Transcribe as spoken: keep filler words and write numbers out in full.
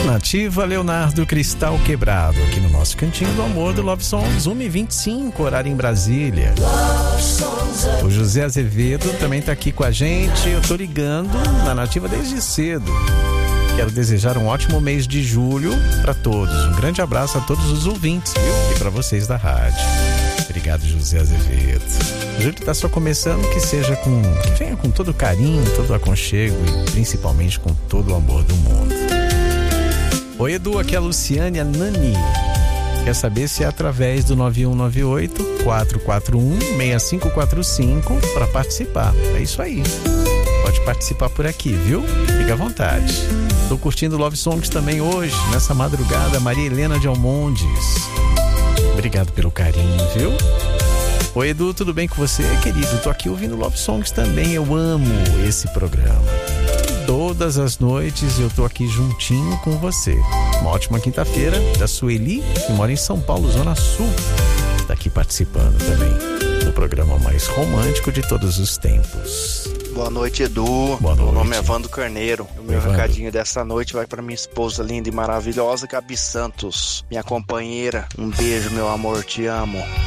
Nativa, Leonardo Cristal Quebrado, aqui no nosso Cantinho do Amor do Love Songs, uma e vinte e cinco, horário em Brasília. O José Azevedo também tá aqui com a gente. Eu tô ligando na Nativa desde cedo. Quero desejar um ótimo mês de julho para todos. Um grande abraço a todos os ouvintes, viu? E para vocês da rádio. Obrigado, José Azevedo. O julho tá só começando, que seja com... que venha com todo o carinho, todo o aconchego e principalmente com todo o amor do mundo. Oi, Edu, aqui é a Luciane, a Nani. Quer saber se é através do nove um nove oito, quatro quatro um, seis cinco quatro cinco para participar. É isso aí. Pode participar por aqui, viu? Fica à vontade. Tô curtindo Love Songs também hoje, nessa madrugada, Maria Helena de Almondes. Obrigado pelo carinho, viu? Oi, Edu, tudo bem com você, querido? Tô aqui ouvindo Love Songs também, eu amo esse programa. Todas as noites eu tô aqui juntinho com você. Uma ótima quinta-feira da Sueli, que mora em São Paulo, Zona Sul. Tá aqui participando também do programa mais romântico de todos os tempos. Boa noite, Edu. Boa noite. Meu nome é Vando Carneiro. O meu Evandro. recadinho dessa noite vai para minha esposa linda e maravilhosa, Gabi Santos, minha companheira. Um beijo, meu amor, te amo.